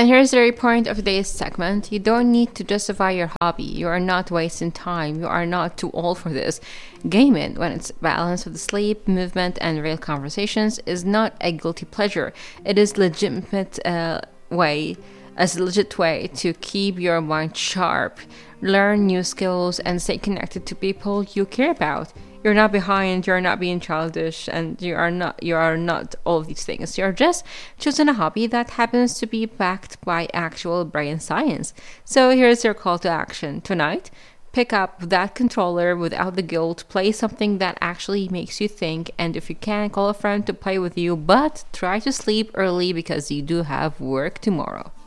And here's the point of today's segment. You don't need to justify your hobby. You are not wasting time. You are not too old for this. Gaming, when it's balance with sleep, movement, and real conversations, is not a guilty pleasure. It is way as a legit way to keep your mind sharp, learn new skills, and stay connected to people you care about. You're not behind, you're not being childish, and you are not all of these things. You're just choosing a hobby that happens to be backed by actual brain science. So here's your call to action. Tonight, pick up that controller without the guilt, play something that actually makes you think, and if you can, call a friend to play with you, but try to sleep early because you do have work tomorrow.